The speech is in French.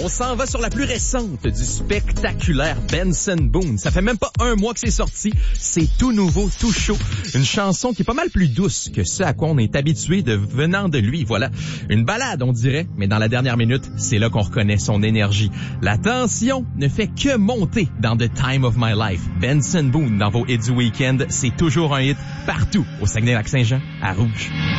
On s'en va sur la plus récente du spectaculaire Benson Boone. Ça fait même pas un mois que c'est sorti. C'est tout nouveau, tout chaud. Une chanson qui est pas mal plus douce que ce à quoi on est habitué de venant de lui. Voilà. Une balade, on dirait, mais dans la dernière minute, c'est là qu'on reconnaît son énergie. La tension ne fait que monter dans The Time of My Life. Benson Boone dans vos hits du week-end, c'est toujours un hit partout au Saguenay-Lac-Saint-Jean, à Rouge.